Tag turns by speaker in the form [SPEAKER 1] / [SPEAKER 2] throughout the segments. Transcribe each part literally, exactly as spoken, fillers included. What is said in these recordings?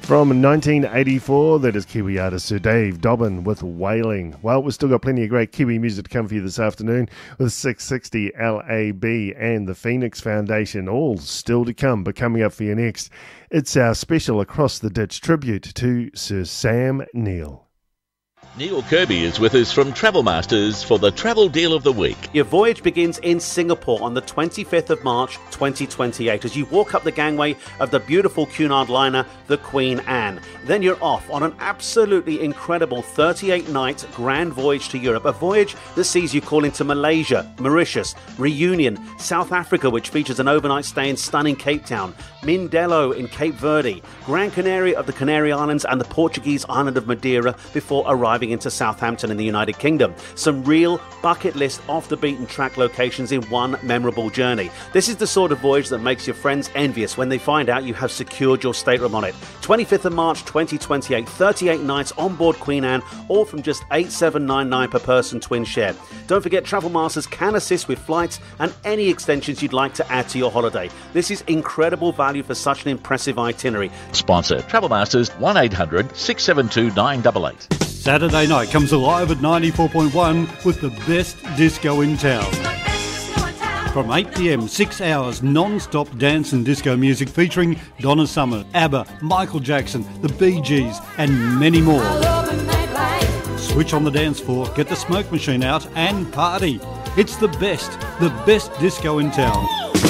[SPEAKER 1] From nineteen eighty-four, that is Kiwi artist Sir Dave Dobbyn with Wailing. Well, we've still got plenty of great Kiwi music to come for you this afternoon with six sixty L A B and the Phoenix Foundation, all still to come. But coming up for you next, it's our special Across the Ditch tribute to Sir Sam Neill.
[SPEAKER 2] Neil Kirby is with us from Travel Masters for the Travel Deal of the Week.
[SPEAKER 3] Your voyage begins in Singapore on the twenty-fifth of March twenty twenty-eight as you walk up the gangway of the beautiful Cunard liner, the Queen Anne. Then you're off on an absolutely incredible thirty-eight night grand voyage to Europe, a voyage that sees you calling to Malaysia, Mauritius, Reunion, South Africa, which features an overnight stay in stunning Cape Town, Mindelo in Cape Verde, Gran Canaria of the Canary Islands and the Portuguese island of Madeira before arriving into Southampton in the United Kingdom. Some real bucket list off the beaten track locations in one memorable journey. This is the sort of voyage that makes your friends envious when they find out you have secured your stateroom on it. twenty-fifth of March twenty twenty-eight, thirty-eight nights on board Queen Anne, all from just eight thousand seven hundred ninety-nine per person twin share. Don't forget Travel Masters can assist with flights and any extensions you'd like to add to your holiday. This is incredible value for such an impressive itinerary.
[SPEAKER 2] Sponsor Travel Masters, one eight hundred six seven two nine eight eight.
[SPEAKER 4] Saturday night comes alive at ninety-four point one with the best disco in town. From eight p m, six hours non-stop dance and disco music featuring Donna Summer, ABBA, Michael Jackson, the Bee Gees and many more. Switch on the dance floor, get the smoke machine out and party. It's the best, the best disco in town.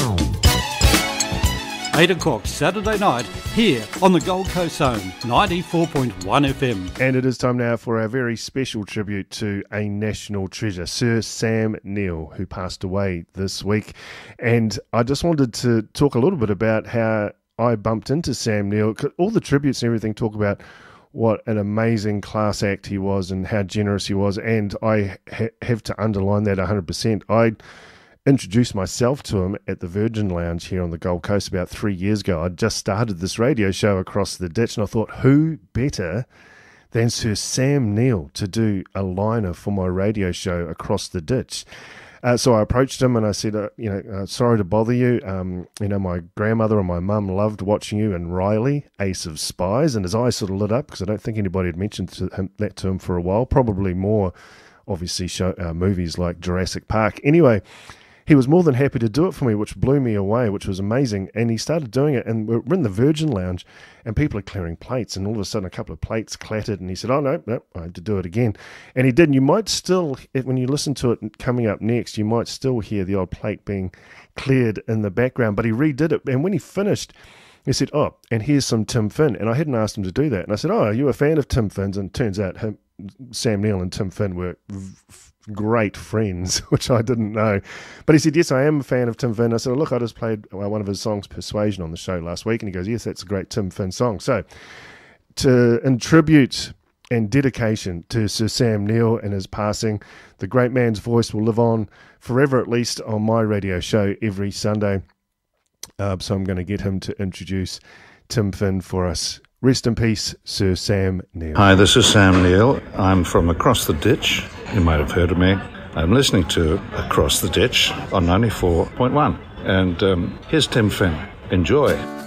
[SPEAKER 4] eight o'clock Saturday night here on the Gold Coast Zone, ninety-four point one F M.
[SPEAKER 1] And it is time now for our very special tribute to a national treasure, Sir Sam Neill, who passed away this week. And I just wanted to talk a little bit about how I bumped into Sam Neill. All the tributes and everything talk about what an amazing class act he was and how generous he was. And I ha- have to underline that one hundred percent. I introduced myself to him at the Virgin Lounge here on the Gold Coast about three years ago. I'd just started this radio show Across the Ditch, and I thought, who better than Sir Sam Neill to do a liner for my radio show Across the Ditch? Uh, so I approached him and I said, uh, you know, uh, sorry to bother you. Um, you know, my grandmother and my mum loved watching you and Riley, Ace of Spies, and his eyes sort of lit up because I don't think anybody had mentioned to him, that to him for a while. Probably more, obviously, show, uh, movies like Jurassic Park. Anyway, he was more than happy to do it for me, which blew me away, which was amazing. And he started doing it, and we're in the Virgin Lounge, and people are clearing plates, and all of a sudden a couple of plates clattered, and he said, oh, no, no, I had to do it again. And he did, and you might still, when you listen to it coming up next, you might still hear the odd plate being cleared in the background, but he redid it, and when he finished, he said, oh, and here's some Tim Finn, and I hadn't asked him to do that. And I said, oh, are you a fan of Tim Finn's? And it turns out him, Sam Neill and Tim Finn were v- great friends, which I didn't know. But he said, yes, I am a fan of Tim Finn. I said, oh, look, I just played one of his songs, Persuasion, on the show last week. And he goes, yes, that's a great Tim Finn song. So to in tribute and dedication to Sir Sam Neill and his passing, the great man's voice will live on forever, at least on my radio show every Sunday. Uh, so I'm going to get him to introduce Tim Finn for us. Rest in peace, Sir Sam Neill.
[SPEAKER 5] Hi, this is Sam Neill. I'm from Across the Ditch. You might have heard of me. I'm listening to Across the Ditch on ninety-four point one. And um, here's Tim Finn. Enjoy.